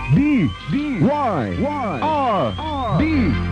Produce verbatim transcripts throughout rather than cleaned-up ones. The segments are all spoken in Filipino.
D D Y R D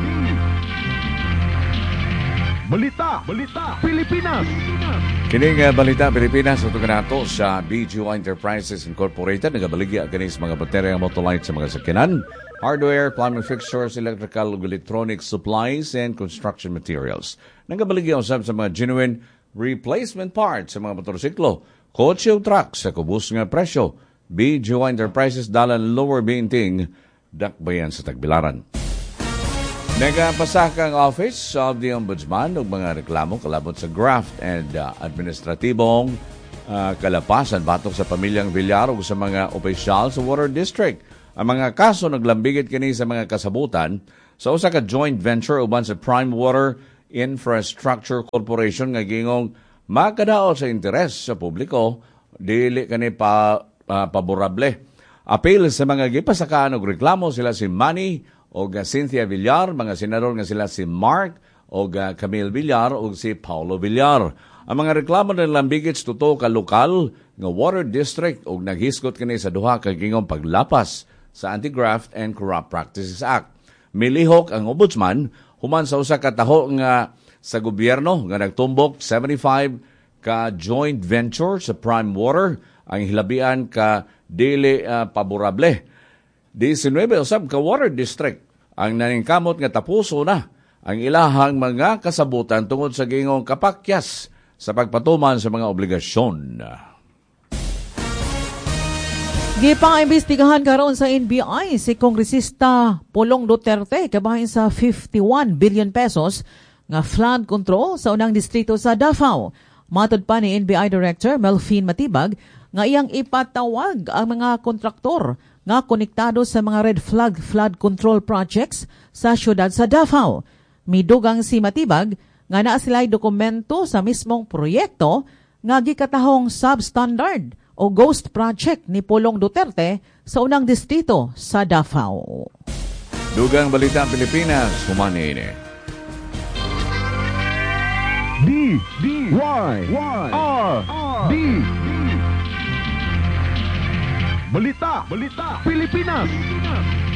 Balita Balita Pilipinas. Kining uh, Balita Pilipinas ito kanato sa B G Y Enterprises Incorporated. Nagabaligya kini sa mga baterya motolight sa mga sakyanan, hardware, plumbing fixtures, electrical, electronic supplies, and construction materials. Nagabaligya usab sa mga genuine replacement parts sa mga motorsiklo, kotse o truck sa kubos nga presyo. B G Y Enterprises dalan lower binting dakbayan sa Tagbilaran. Nagapasaka ang Office of the Ombudsman ng mga reklamo kalabot sa graft and uh, administratibong uh, kalapasan batok sa pamilyang Villar o sa mga opisyal sa Water District. Ang mga kaso naglambigit kini sa mga kasabutan sa usa ka joint venture uban sa Prime Water Infrastructure Corporation nga gingong makadaot sa interes sa publiko dili kani pa uh, paborable. Apil sa mga gipasakaan og reklamo sila si Manny o Cynthia Villar, mga senador nga sila si Mark o Camille Villar o si Paulo Villar. Ang mga reklamo ng lambigits tuto ka lokal nga Water District o naghiskot kini sa duha ka gingong paglapas sa Anti-Graft and Corrupt Practices Act. Milihok ang ombudsman human sa usa ka taho nga sa gobyerno nga nagtumbok seventy-five ka joint venture sa Prime Water ang hilabian ka dili uh, paborable. nineteen usab ka Water District ang naningkamot nga tapuso na ang ilahang mga kasabutan tungod sa gingong kapakyas sa pagpatuman sa mga obligasyon. Gipang-imbestigahan karon sa N B I si Kongresista Pulong Duterte kabahin sa fifty-one billion pesos nga flood control sa unang distrito sa Davao. Matod pa ni N B I Director Melfin Matibag nga iyang ipatawag ang mga kontraktor nga konektado sa mga red flag flood control projects sa syudad sa Davao. Midugang si Matibag nga naa sila'y dokumento sa mismong proyekto nga gikatahong substandard o ghost project ni Pulong Duterte sa unang distrito sa Davao. Dugang Balita Pilipinas, humanin. D D Y R D Balita Balita Pilipinas.